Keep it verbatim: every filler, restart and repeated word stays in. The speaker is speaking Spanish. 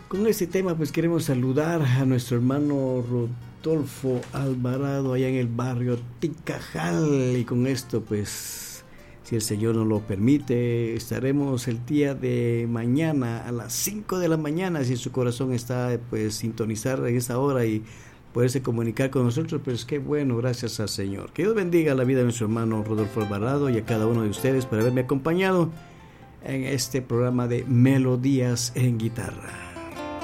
Con este tema pues queremos saludar a nuestro hermano Rodolfo Alvarado allá en el barrio Ticajal, y con esto pues, si el Señor nos lo permite, estaremos el día de mañana a las cinco de la mañana, si su corazón está pues sintonizar en esa hora y poderse comunicar con nosotros. Pues qué bueno, gracias al Señor. Que Dios bendiga la vida de nuestro hermano Rodolfo Alvarado y a cada uno de ustedes por haberme acompañado en este programa de Melodías en Guitarra.